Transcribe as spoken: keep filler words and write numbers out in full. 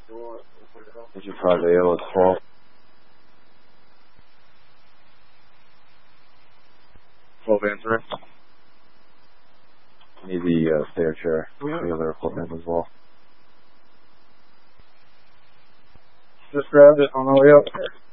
Engine five A L is twelve. twelve answering. Need the uh, stair chair, the other equipment as well. Just grabbed it on the way up.